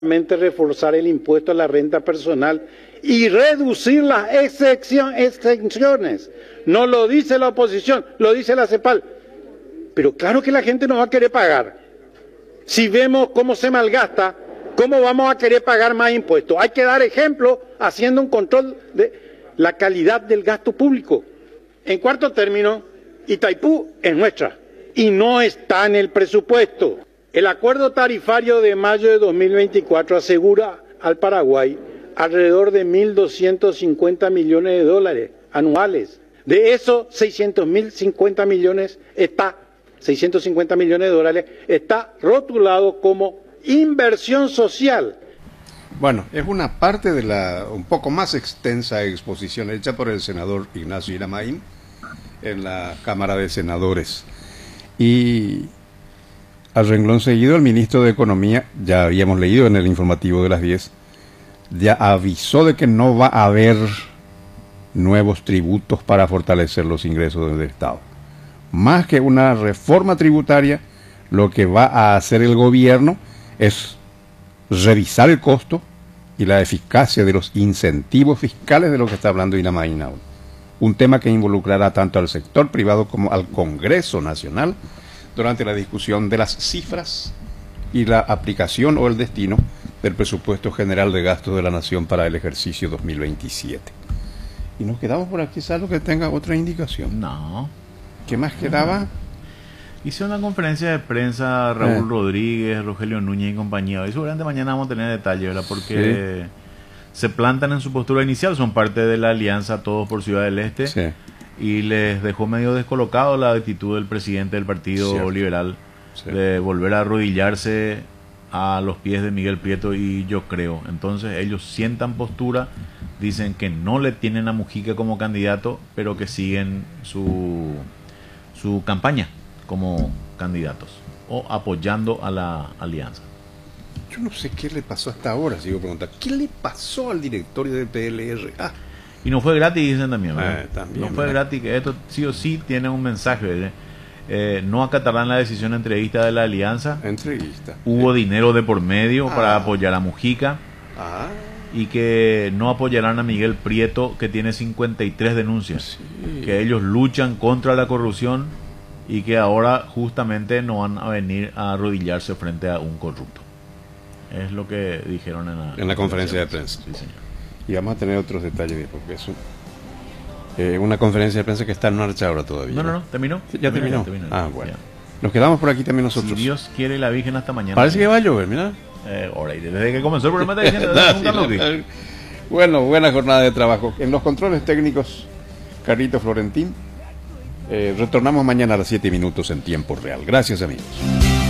reforzar el impuesto a la renta personal y reducir las exenciones. No lo dice la oposición, lo dice la CEPAL. Pero claro que la gente no va a querer pagar. Si vemos cómo se malgasta, ¿cómo vamos a querer pagar más impuestos? Hay que dar ejemplo haciendo un control de la calidad del gasto público. En cuarto término, Itaipú es nuestra y no está en el presupuesto. El acuerdo tarifario de mayo de 2024 asegura al Paraguay alrededor de 1.250 millones de dólares anuales. De esos 650 millones de dólares está rotulado como inversión social. Bueno, es una parte de la un poco más extensa exposición hecha por el senador Ignacio Iramaín en la Cámara de Senadores. Y al renglón seguido, el ministro de Economía, ya habíamos leído en el informativo de las 10, ya avisó de que no va a haber nuevos tributos para fortalecer los ingresos del Estado. Más que una reforma tributaria, lo que va a hacer el gobierno es revisar el costo y la eficacia de los incentivos fiscales de lo que está hablando Iramaín ahora. Un tema que involucrará tanto al sector privado como al Congreso Nacional durante la discusión de las cifras y la aplicación o el destino del presupuesto general de gastos de la Nación para el ejercicio 2027. Y nos quedamos por aquí, salvo que tenga otra indicación. No. ¿Qué más quedaba? Hice una conferencia de prensa Raúl Rodríguez, Rogelio Núñez y compañía. Y seguramente mañana vamos a tener detalles, ¿verdad? Porque se plantan en su postura inicial, son parte de la alianza Todos por Ciudad del Este. Sí. Y les dejó medio descolocado la actitud del presidente del Partido Liberal de volver a arrodillarse a los pies de Miguel Prieto y Yo Creo. Entonces ellos sientan postura, dicen que no le tienen a Mujica como candidato, pero que siguen su campaña como candidatos o apoyando a la alianza. Yo no sé qué le pasó hasta ahora, sigo preguntando. ¿Qué le pasó al directorio del PLR? Y no fue gratis, dicen también, también, no fue gratis, que esto sí o sí tiene un mensaje, no acatarán la decisión entrevista de la alianza. Hubo dinero de por medio para apoyar a Mujica. Y que no apoyarán a Miguel Prieto, que tiene 53 denuncias. Que ellos luchan contra la corrupción y que ahora justamente no van a venir a arrodillarse frente a un corrupto. Es lo que dijeron en la conferencia de prensa. Sí, señor. Y vamos a tener otros detalles, porque es una conferencia de prensa que está en marcha ahora todavía. No, terminó. Sí, ya terminó. Bueno. Ya. Nos quedamos por aquí también nosotros. Si Dios quiere, la Virgen hasta mañana. Parece que va a llover, mira. Ahora, desde que comenzó el programa está diciendo Bueno, buena jornada de trabajo. En los controles técnicos, Carlito Florentín. Retornamos mañana a las 7 minutos en tiempo real. Gracias, amigos.